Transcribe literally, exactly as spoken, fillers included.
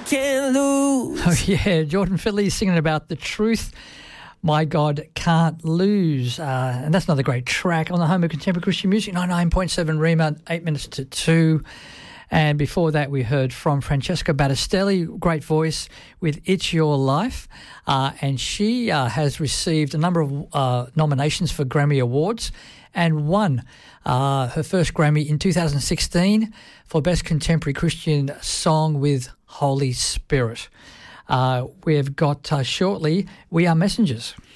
can't lose. Oh, yeah, Jordan Fidley singing about the truth. My God Can't Lose. Uh, and that's another great track on the home of contemporary Christian music, ninety-nine point seven Rima, eight minutes to two. And before that, we heard from Francesca Battistelli, great voice, with It's Your Life. Uh, and she uh, has received a number of uh, nominations for Grammy Awards and won uh, her first Grammy in two thousand sixteen for Best Contemporary Christian Song with Holy Spirit. Uh, we've got uh, shortly We Are Messengers.